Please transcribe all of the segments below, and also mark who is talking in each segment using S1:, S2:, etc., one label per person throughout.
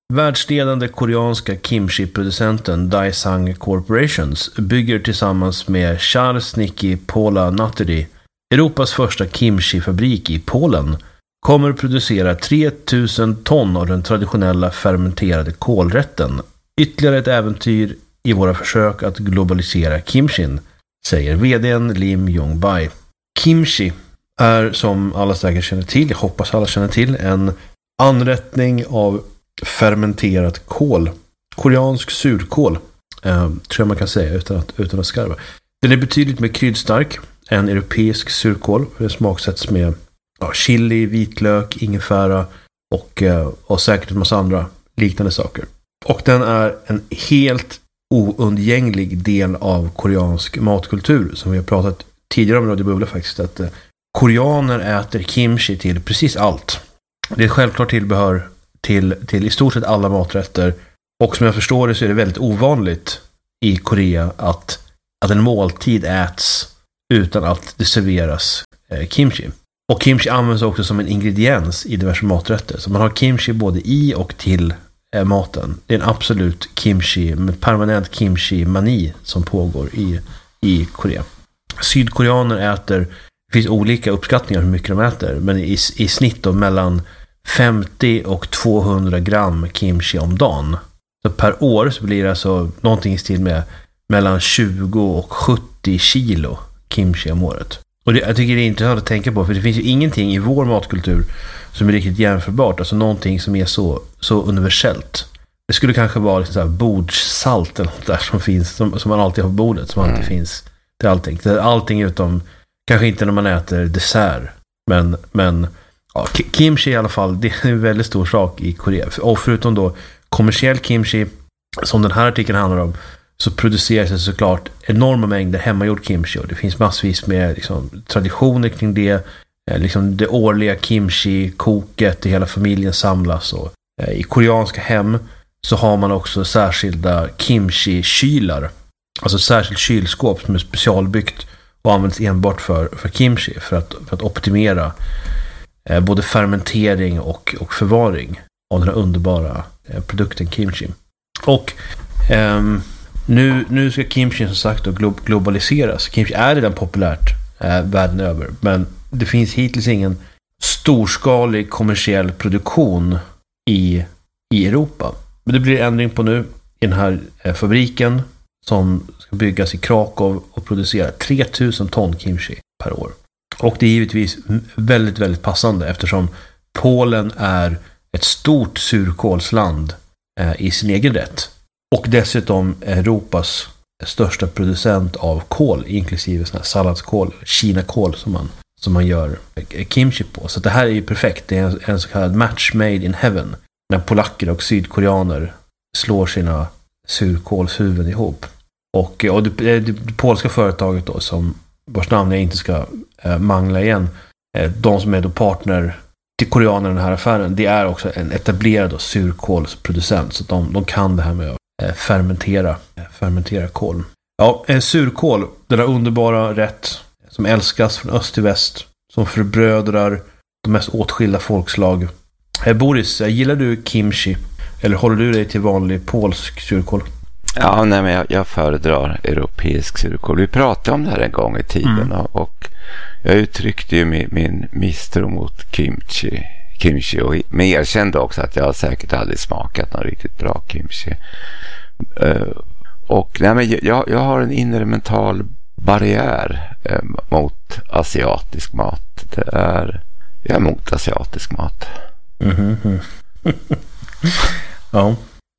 S1: Världsledande koreanska kimchi-producenten Daesang Corporations bygger tillsammans med Charles Nicky Pola Natteri Europas första kimchi-fabrik i Polen, kommer producera 3000 ton av den traditionella fermenterade kålrätten. Ytterligare ett äventyr i våra försök att globalisera kimchin, säger vdn Lim Yong-bai. Kimchi är, som alla säkert känner till, jag hoppas alla känner till, en anrättning av fermenterat kål. Koreansk surkål, tror jag man kan säga utan att skarva. Den är betydligt mer kryddstark än europeisk surkål. Den smaksätts med chili, vitlök, ingefära och säkert en massa andra liknande saker. Och den är en helt oundgänglig del av koreansk matkultur, som vi har pratat tidigare om i Radio Bubbla faktiskt, att koreaner äter kimchi till precis allt. Det är självklart tillbehör till i stort sett alla maträtter, och som jag förstår det så är det väldigt ovanligt i Korea att en måltid äts utan att det serveras kimchi. Och kimchi används också som en ingrediens i diverse maträtter, så man har kimchi både i och till maten. Det är en absolut permanent kimchi-mani som pågår i Korea. Sydkoreaner äter, det finns olika uppskattningar hur mycket de äter, men i snitt då mellan 50 och 200 gram kimchi om dagen. Så per år så blir det alltså någonting i stil med mellan 20 och 70 kilo kimchi om året. Och jag tycker det är intressant att tänka på, för det finns ju ingenting i vår matkultur som är riktigt jämförbart, alltså någonting som är så universellt. Det skulle kanske vara liksom så här bordssalt eller något där som finns, som man alltid har på bordet, som alltid finns till allting. Det är allting utom, kanske inte när man äter dessert, men ja, kimchi i alla fall, det är en väldigt stor sak i Korea. Och förutom då kommersiell kimchi, som den här artikeln handlar om, så produceras det såklart enorma mängder hemmagjord kimchi, och det finns massvis med liksom traditioner kring det. Liksom det årliga kimchi-koket i hela familjen samlas, och i koreanska hem så har man också särskilda kimchi-kylar, alltså särskilt kylskåp som är specialbyggt och används enbart för kimchi, för att optimera både fermentering och förvaring av den här underbara produkten kimchi. Och nu ska kimchi som sagt då globaliseras. Kimchi är redan populärt världen över, men det finns hittills ingen storskalig kommersiell produktion i Europa. Men det blir ändring på nu i den här fabriken som ska byggas i Krakow och producera 3000 ton kimchi per år. Och det är givetvis väldigt, väldigt passande, eftersom Polen är ett stort surkålsland i sin egen rätt. Och dessutom Europas största producent av kål, inklusive sån här salladskål, kinakål som man gör kimchi på. Så det här är ju perfekt. Det är en så kallad match made in heaven, när polacker och sydkoreaner slår sina surkålshuvuden ihop. Och det polska företaget då, som vars namn jag inte ska mangla igen, de som är då partner till koreaner i den här affären, det är också en etablerad surkålsproducent, så de kan det här med att fermentera kål. Ja, surkål, den där underbara rätt som älskas från öst till väst, som förbrödrar de mest åtskilda folkslag. Boris, gillar du kimchi? Eller håller du dig till vanlig polsk surkål?
S2: Ja, nej, men jag föredrar europeisk surkål. Vi pratade om det här en gång i tiden och jag uttryckte ju min misstro mot kimchi och men erkände också att jag säkert aldrig smakat någon riktigt bra kimchi. Och nej, men jag har en inre mental barriär mot asiatisk mat. Jag är emot asiatisk mat.
S1: Ja.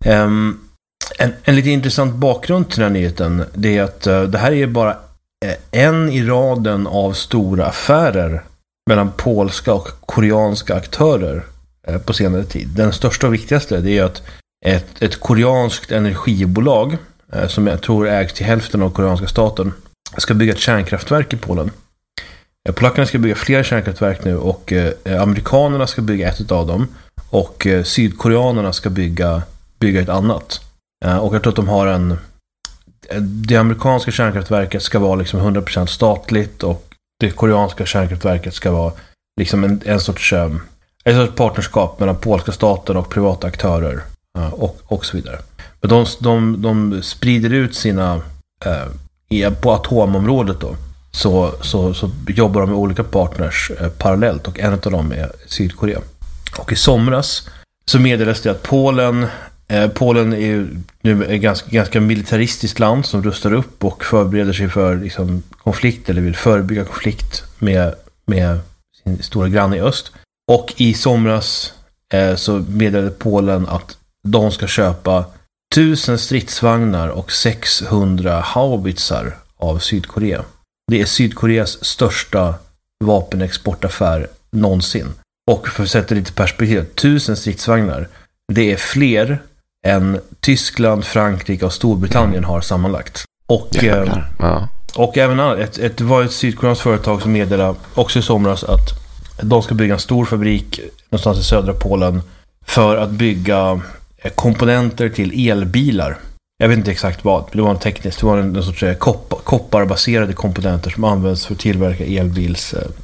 S1: En lite intressant bakgrund till den här nyheten, det är att det här är bara en i raden av stora affärer mellan polska och koreanska aktörer på senare tid. Den största och viktigaste, det är att ett koreanskt energibolag som jag tror ägs till hälften av koreanska staten ska bygga ett kärnkraftverk i Polen. Polackerna ska bygga flera kärnkraftverk nu, och amerikanerna ska bygga ett av dem, och sydkoreanerna ska bygga ett annat. Och jag tror att de har det amerikanska kärnkraftverket ska vara liksom 100% statligt, och det koreanska kärnkraftverket ska vara liksom en sorts partnerskap mellan polska staten och privata aktörer. och så vidare. Men de sprider ut sina på atomområdet då. Så jobbar de med olika partners parallellt, och en av dem är Sydkorea. Och i somras så meddelades det att Polen är ju nu ett ganska militaristiskt land som rustar upp och förbereder sig för liksom konflikt, eller vill förebygga konflikt med sin stora granne i öst. Och i somras så meddelade Polen att de ska köpa 1000 stridsvagnar och 600 haubitsar av Sydkorea. Det är Sydkoreas största vapenexportaffär någonsin. Och för att sätta lite perspektiv, 1000 stridsvagnar, det är fler än Tyskland, Frankrike och Storbritannien har sammanlagt. Och även det var ett sydkoreanskt företag som meddelade också i somras att de ska bygga en stor fabrik någonstans i södra Polen för att bygga komponenter till elbilar. Jag vet inte exakt vad, men det var en sorts kopparbaserade komponenter som används för att tillverka